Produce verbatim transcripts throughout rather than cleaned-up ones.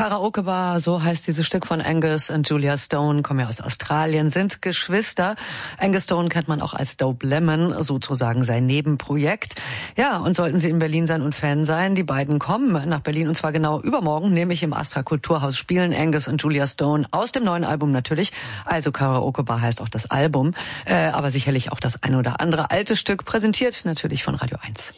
Karaoke Bar, so heißt dieses Stück von Angus und Julia Stone, kommen ja aus Australien, sind Geschwister. Angus Stone kennt man auch als Dope Lemon, sozusagen sein Nebenprojekt. Ja, und sollten Sie in Berlin sein und Fan sein, die beiden kommen nach Berlin und zwar genau übermorgen, nämlich im Astra Kulturhaus spielen Angus und Julia Stone aus dem neuen Album natürlich. Also Karaoke Bar heißt auch das Album, äh, aber sicherlich auch das ein oder andere alte Stück, präsentiert natürlich von Radio eins.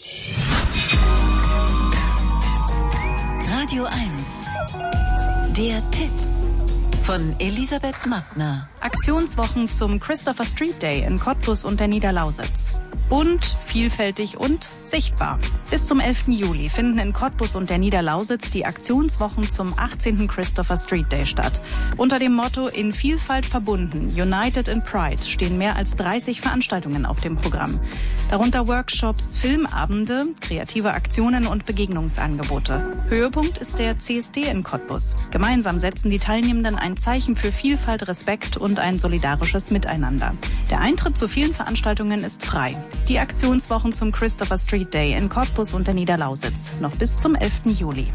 Radio eins. Der Tipp von Elisabeth Mattner. Aktionswochen zum Christopher Street Day in Cottbus und der Niederlausitz. Bunt, vielfältig und sichtbar. Bis zum elften Juli finden in Cottbus und der Niederlausitz die Aktionswochen zum achtzehnten Christopher Street Day statt. Unter dem Motto In Vielfalt verbunden, United in Pride stehen mehr als dreißig Veranstaltungen auf dem Programm. Darunter Workshops, Filmabende, kreative Aktionen und Begegnungsangebote. Höhepunkt ist der C S D in Cottbus. Gemeinsam setzen die Teilnehmenden ein Zeichen für Vielfalt, Respekt und ein solidarisches Miteinander. Der Eintritt zu vielen Veranstaltungen ist frei. Die Aktionswochen zum Christopher Street Day in Cottbus und der Niederlausitz. Noch bis zum elften Juli.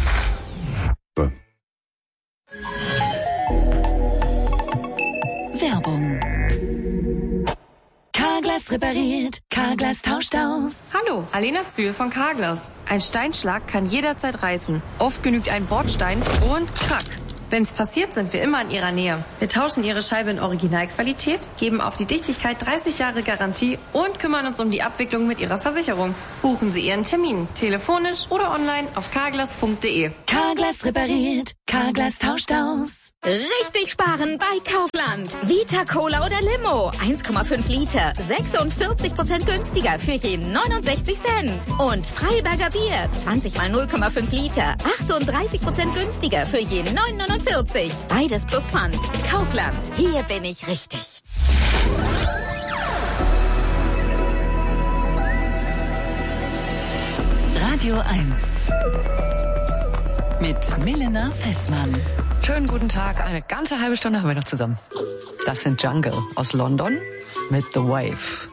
Werbung. Carglass repariert, Carglass tauscht aus. Hallo, Alena Zühl von Carglass. Ein Steinschlag kann jederzeit reißen. Oft genügt ein Bordstein und krack. Wenn's passiert, sind wir immer in Ihrer Nähe. Wir tauschen Ihre Scheibe in Originalqualität, geben auf die Dichtigkeit dreißig Jahre Garantie und kümmern uns um die Abwicklung mit Ihrer Versicherung. Buchen Sie Ihren Termin, telefonisch oder online auf carglass punkt de. Carglass repariert, Carglass tauscht aus. Richtig sparen bei Kaufland. Vita Cola oder Limo. eins Komma fünf Liter. sechsundvierzig Prozent günstiger für je neunundsechzig Cent. Und Freiberger Bier. zwanzig mal null Komma fünf Liter. achtunddreißig Prozent günstiger für je neun Komma neunundvierzig. Beides plus Pfand. Kaufland. Hier bin ich richtig. Radio eins. Mit Milena Fessmann. Schönen guten Tag, eine ganze halbe Stunde haben wir noch zusammen. Das sind Jungle aus London mit The Wave.